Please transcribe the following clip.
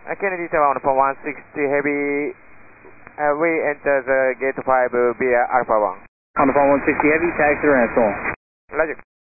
Kennedy Tower for 160 Heavy. We enter the gate 5 via Alpha 1. On the phone 160 Heavy, taxi to Ransel. Roger.